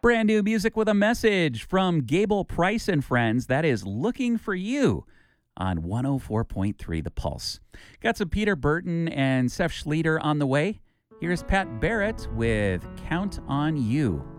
Brand new music with a message from Gable Price and Friends. That is Looking for You on 104.3 The Pulse. Got some Peter Burton and Seth Schleter on the way. Here's Pat Barrett with Count on You.